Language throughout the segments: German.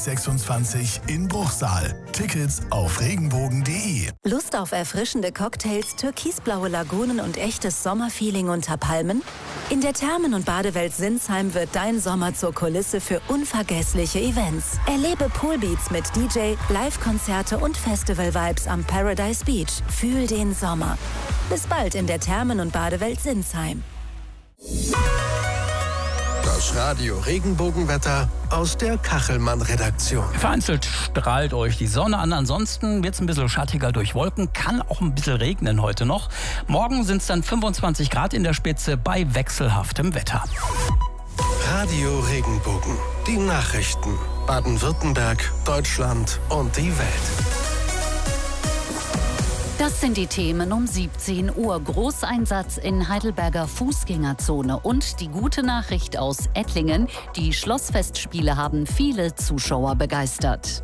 26 in Bruchsal. Tickets auf regenbogen.de. Lust auf erfrischende Cocktails, türkisblaue Lagunen und echtes Sommerfeeling unter Palmen? In der Thermen- und Badewelt Sinsheim wird dein Sommer zur Kulisse für unvergessliche Events. Erlebe Poolbeats mit DJ, Live-Konzerte und Festival-Vibes am Paradise Beach. Fühl den Sommer. Bis bald in der Thermen- und Badewelt Sinsheim. Das Radio Regenbogenwetter aus der Kachelmann-Redaktion. Vereinzelt strahlt euch die Sonne an, ansonsten wird es ein bisschen schattiger durch Wolken, kann auch ein bisschen regnen heute noch. Morgen sind es dann 25 Grad in der Spitze bei wechselhaftem Wetter. Radio Regenbogen, die Nachrichten. Baden-Württemberg, Deutschland und die Welt. Das sind die Themen um 17 Uhr. Großeinsatz in Heidelberger Fußgängerzone. Und die gute Nachricht aus Ettlingen. Die Schlossfestspiele haben viele Zuschauer begeistert.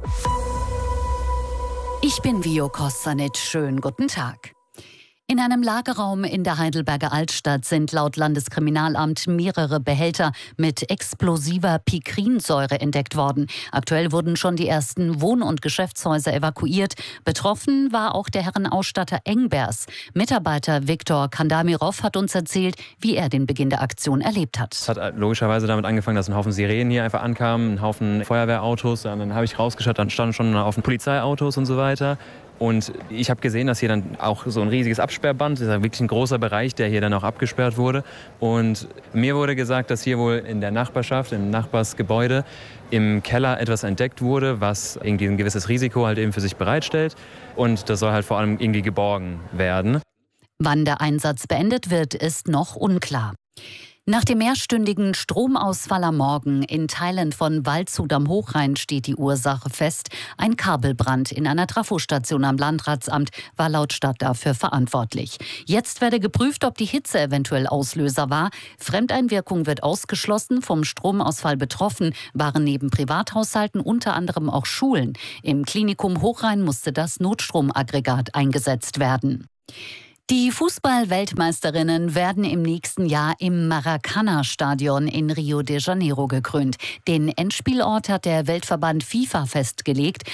Ich bin Vio Kostanic. Schönen guten Tag. In einem Lagerraum in der Heidelberger Altstadt sind laut Landeskriminalamt mehrere Behälter mit explosiver Pikrinsäure entdeckt worden. Aktuell wurden schon die ersten Wohn- und Geschäftshäuser evakuiert. Betroffen war auch der Herrenausstatter Engbers. Mitarbeiter Viktor Kandamirov hat uns erzählt, wie er den Beginn der Aktion erlebt hat. Es hat logischerweise damit angefangen, dass ein Haufen Sirenen hier einfach ankamen, ein Haufen Feuerwehrautos. Dann habe ich rausgeschaut, dann standen schon ein Haufen Polizeiautos und so weiter. Und ich habe gesehen, dass hier dann auch so ein riesiges Absperrband, das ist wirklich ein großer Bereich, der hier dann auch abgesperrt wurde. Und mir wurde gesagt, dass hier wohl in der Nachbarschaft, im Nachbarsgebäude, im Keller etwas entdeckt wurde, was irgendwie ein gewisses Risiko halt eben für sich bereitstellt. Und das soll halt vor allem irgendwie geborgen werden. Wann der Einsatz beendet wird, ist noch unklar. Nach dem mehrstündigen Stromausfall am Morgen in Teilen von Waldshut am Hochrhein steht die Ursache fest. Ein Kabelbrand in einer Trafostation am Landratsamt war laut Stadt dafür verantwortlich. Jetzt werde geprüft, ob die Hitze eventuell Auslöser war. Fremdeinwirkung wird ausgeschlossen. Vom Stromausfall betroffen waren neben Privathaushalten unter anderem auch Schulen. Im Klinikum Hochrhein musste das Notstromaggregat eingesetzt werden. Die Fußball-Weltmeisterinnen werden im nächsten Jahr im Maracanã-Stadion in Rio de Janeiro gekrönt. Den Endspielort hat der Weltverband FIFA festgelegt.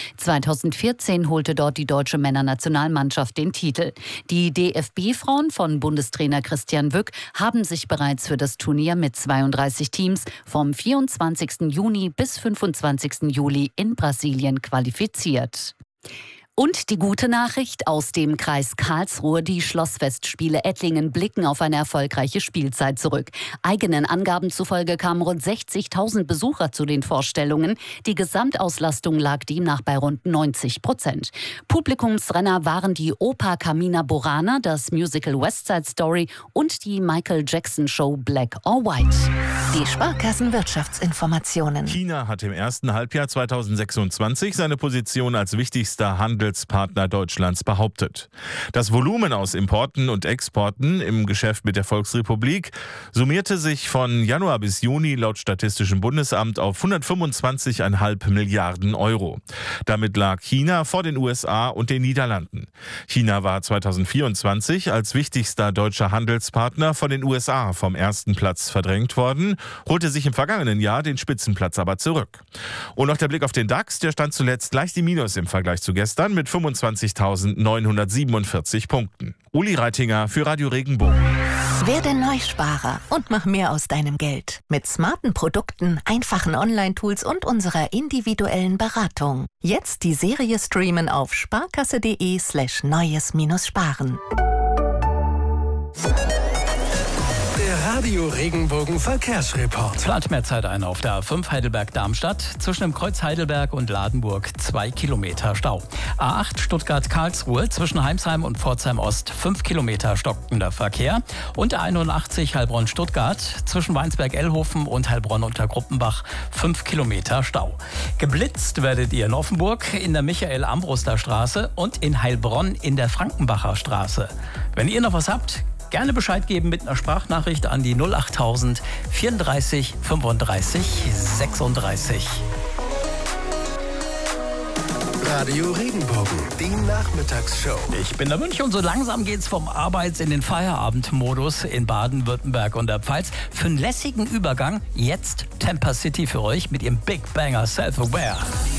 2014 holte dort die deutsche Männernationalmannschaft den Titel. Die DFB-Frauen von Bundestrainer Christian Wück haben sich bereits für das Turnier mit 32 Teams vom 24. Juni bis 25. Juli in Brasilien qualifiziert. Und die gute Nachricht aus dem Kreis Karlsruhe: Die Schlossfestspiele Ettlingen blicken auf eine erfolgreiche Spielzeit zurück. Eigenen Angaben zufolge kamen rund 60.000 Besucher zu den Vorstellungen. Die Gesamtauslastung lag demnach bei rund 90%. Publikumsrenner waren die Oper Carmina Burana, das Musical West Side Story und die Michael Jackson Show Black or White. Die Sparkassen-Wirtschaftsinformationen. China hat im ersten Halbjahr 2026 seine Position als wichtigster Handelspartner Deutschlands behauptet. Das Volumen aus Importen und Exporten im Geschäft mit der Volksrepublik summierte sich von Januar bis Juni laut Statistischem Bundesamt auf 125,5 Milliarden Euro. Damit lag China vor den USA und den Niederlanden. China war 2024 als wichtigster deutscher Handelspartner von den USA vom ersten Platz verdrängt worden, holte sich im vergangenen Jahr den Spitzenplatz aber zurück. Und noch der Blick auf den DAX, der stand zuletzt leicht im Minus im Vergleich zu gestern mit 25.947 Punkten. Uli Reitinger für Radio Regenbogen. Werde Neusparer und mach mehr aus deinem Geld. Mit smarten Produkten, einfachen Online-Tools und unserer individuellen Beratung. Jetzt die Serie streamen auf sparkasse.de/neues-sparen. Radio Regenbogen Verkehrsreport. Plant mehr Zeit ein auf der A5 Heidelberg-Darmstadt. Zwischen dem Kreuz Heidelberg und Ladenburg 2 Kilometer Stau. A8 Stuttgart-Karlsruhe zwischen Heimsheim und Pforzheim-Ost 5 Kilometer stockender Verkehr. Und der 81 Heilbronn-Stuttgart zwischen Weinsberg-Ellhofen und Heilbronn-Untergruppenbach 5 Kilometer Stau. Geblitzt werdet ihr in Offenburg in der Michael-Ambroster Straße und in Heilbronn in der Frankenbacher Straße. Wenn ihr noch was habt, gerne Bescheid geben mit einer Sprachnachricht an die 08000 34 35 36. Radio Regenbogen, die Nachmittagsshow. Ich bin der Münch und so langsam geht's vom Arbeits- in den Feierabendmodus in Baden-Württemberg und der Pfalz. Für einen lässigen Übergang jetzt Temper City für euch mit ihrem Big Banger Self-Aware.